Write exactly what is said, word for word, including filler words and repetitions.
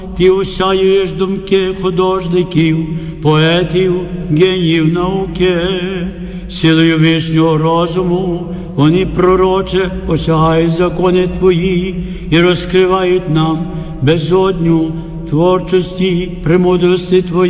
Ти осяюєш думки художників, поетів, геніїв науки. Силою вишнього розуму вони пророче осягають закони Твої і розкривають нам безодню творчості, премудрості Твої.